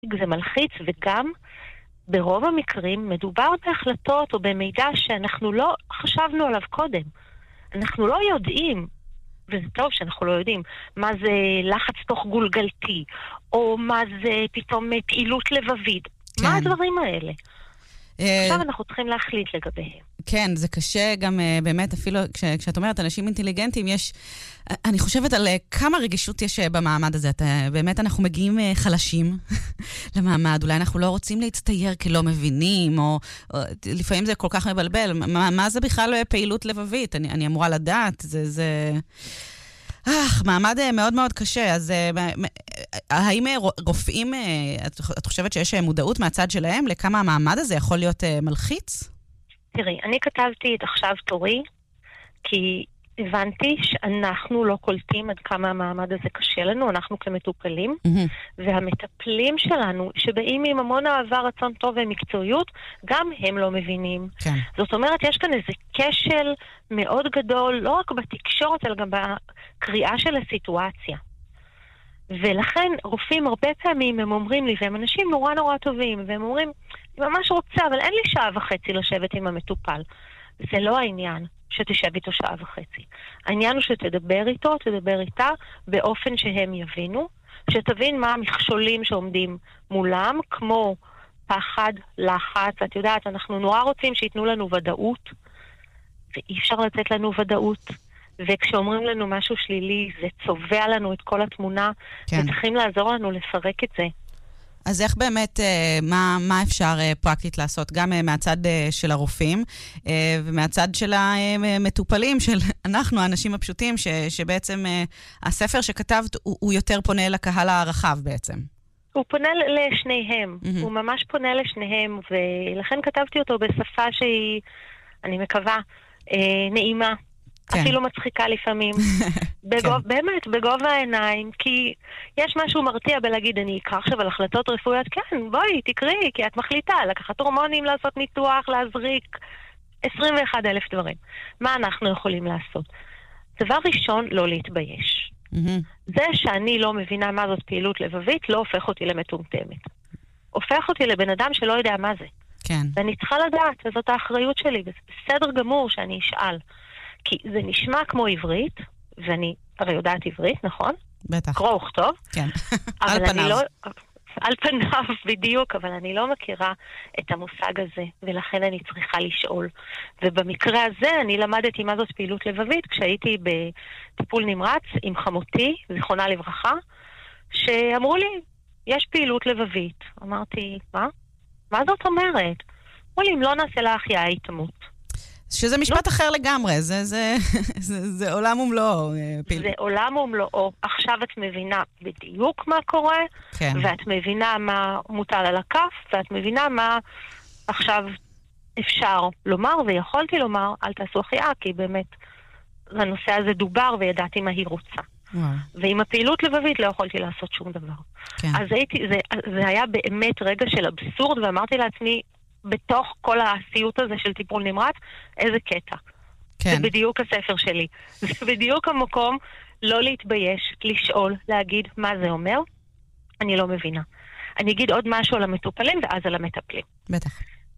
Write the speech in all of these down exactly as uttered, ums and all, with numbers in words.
זה מלחיץ, וגם ברוב המקרים מדובר בהחלטות או במידע שאנחנו לא חשבנו עליו קודם. אנחנו לא יודעים, וזה טוב שאנחנו לא יודעים, מה זה לחץ תוך גולגלתי, או מה זה פתאום פעילות לבבית. כן. מה הדברים האלה? עכשיו אנחנו צריכים להחליט לגביהם. כן, זה קשה גם באמת, אפילו כש, כשאת אומרת אנשים אינטליגנטים, יש, אני חושבת על כמה רגישות יש במעמד הזה. אתה, באמת אנחנו מגיעים חלשים למעמד, אולי אנחנו לא רוצים להצטייר כי לא מבינים, או, או לפעמים זה כל כך מבלבל. מה, מה זה בכלל פעילות לבבית? אני, אני אמורה לדעת, זה... זה... אך, מעמד מאוד מאוד קשה. אז האם רופאים, את חושבת שיש מודעות מהצד שלהם לכמה המעמד הזה יכול להיות מלחיץ? תראי, אני כתבתי את עכשיו תורי, כי הבנתי שאנחנו לא קולטים עד כמה המעמד הזה קשה לנו, אנחנו כמטופלים, והמטפלים שלנו, שבאים עם המון אהבה, רצון טוב ומקצועיות, גם הם לא מבינים. כן. זאת אומרת, יש כאן איזה כשל מאוד גדול, לא רק בתקשורת, אלא גם בקריאה של הסיטואציה. ולכן רופאים הרבה פעמים הם אומרים לי, והם אנשים נורא נורא טובים, והם אומרים, אני ממש רוצה, אבל אין לי שעה וחצי לשבת עם המטופל. זה לא העניין שתשב איתו שעה וחצי. העניין הוא שתדבר איתו, תדבר איתה, באופן שהם יבינו, שתבין מה המכשולים שעומדים מולם, כמו פחד, לחץ. את יודעת, אנחנו נורא רוצים שיתנו לנו ודאות, ואי אפשר לתת לנו ודאות. וכשאומרים לנו משהו שלילי, זה צובע לנו את כל התמונה, כן. וצריכים לעזור לנו לפרק את זה. אז איך באמת, מה, מה אפשר פרקטית לעשות? גם מהצד של הרופאים, ומהצד של המטופלים, של אנחנו, האנשים הפשוטים, ש, שבעצם הספר שכתבת, הוא, הוא יותר פונה לקהל הרחב בעצם. הוא פונה לשניהם, mm-hmm. הוא ממש פונה לשניהם, ולכן כתבתי אותו בשפה שהיא, אני מקווה, נעימה. כן. אפילו מצחיקה לפעמים. בגוב, כן. באמת, בגובה העיניים, כי יש משהו מרתיע בלהגיד, אני אקרא עכשיו על החלטות רפואיות, כן, בואי, תקראי, כי את מחליטה, לקחת הורמונים, לעשות ניתוח, להזריק, עשרים ואחד אלף דברים. מה אנחנו יכולים לעשות? דבר ראשון, לא להתבייש. Mm-hmm. זה שאני לא מבינה מה זאת פעילות לבבית, לא הופך אותי למטומטמת. הופך אותי לבן אדם שלא יודע מה זה. כן. ואני צריכה לדעת, וזאת האחריות שלי, וזה בסדר גמור שאני אשאל. כי זה נשמע כמו עברית, ואני הרי יודעת עברית, נכון? בטח. קרוא וכתוב. כן. על פניו. לא, על פניו בדיוק, אבל אני לא מכירה את המושג הזה, ולכן אני צריכה לשאול. ובמקרה הזה אני למדתי מה זאת פעילות לבבית, כשהייתי בטיפול נמרץ עם חמותי, זיכרונה לברכה, שאמרו לי, יש פעילות לבבית. אמרתי, מה? מה זאת אומרת? אמרו לי, אם לא נעשה לה החייאה, היא תמות. שזה משפט אחר לגמרי, זה, זה, זה, זה עולם ומלואו. זה עולם ומלואו. עכשיו את מבינה בדיוק מה קורה, כן. ואת מבינה מה מוטל על הכף, ואת מבינה מה עכשיו אפשר לומר, ויכולתי לומר, אל תעשו החייאה, כי באמת הנושא הזה דובר וידעתי מה היא רוצה. וואו. ועם הפעילות לבבית לא יכולתי לעשות שום דבר. כן. אז הייתי, זה, זה היה באמת רגע של אבסורד, ואמרתי לעצמי, בתוך כל הסיוט הזה של טיפול נמרץ, איזה קטע. כן. זה בדיוק הספר שלי. זה בדיוק המקום לא להתבייש, לשאול, להגיד מה זה אומר. אני לא מבינה. אני אגיד עוד משהו על המטופלים ואז על המטפלים. בטח.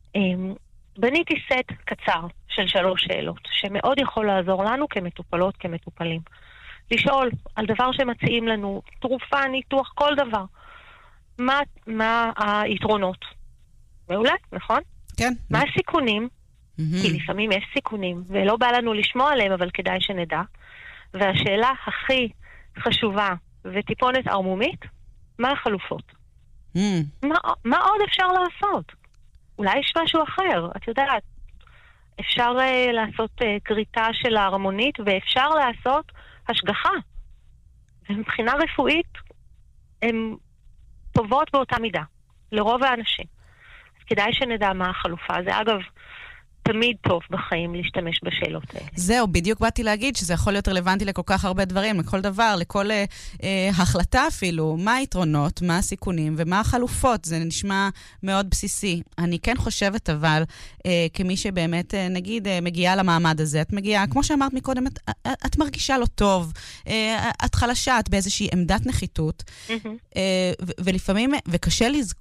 בניתי סט קצר של שלוש שאלות, שמאוד יכול לעזור לנו כמטופלות, כמטופלים. לשאול על דבר שמציעים לנו, תרופה, ניתוח, כל דבר. מה, מה היתרונות? מעולה, נכון? כן. מה הסיכונים? Mm-hmm. כי לפעמים יש סיכונים, ולא בא לנו לשמוע עליהם, אבל כדאי שנדע. והשאלה הכי חשובה וטיפונת ערמומית, מה החלופות? Mm. מה, מה עוד אפשר לעשות? אולי יש משהו אחר, את יודעת. אפשר uh, לעשות uh, קריטה של ההרמונית, ואפשר לעשות השגחה. ומבחינה רפואית, הן טובות באותה מידה, לרוב האנשים. כדאי שנדע מה החלופה. זה אגב תמיד טוב בחיים להשתמש בשאלות האלה. זהו, בדיוק באתי להגיד שזה יכול להיות רלוונטי לכל כך הרבה דברים, לכל דבר, לכל אה, אה, החלטה אפילו, מה היתרונות, מה הסיכונים ומה החלופות. זה נשמע מאוד בסיסי. אני כן חושבת אבל, אה, כמי שבאמת, אה, נגיד, אה, מגיעה למעמד הזה, את מגיעה, כמו שאמרת מקודם, את, את מרגישה לא טוב, אה, את חלשה, את באיזושהי עמדת נחיתות, mm-hmm. אה, ו- ולפעמים, וקשה לזכור,